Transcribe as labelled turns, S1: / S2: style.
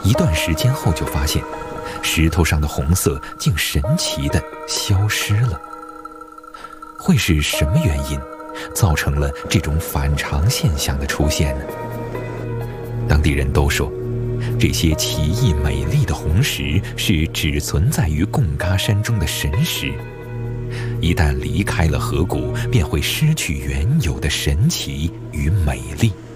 S1: 一段时间后就发现，石头上的红色竟神奇地消失了。会是什么原因造成了这种反常现象的出现呢？当地人都说，这些奇异美丽的红石是只存在于贡嘎山中的神石，一旦离开了河谷，便会失去原有的神奇与美丽。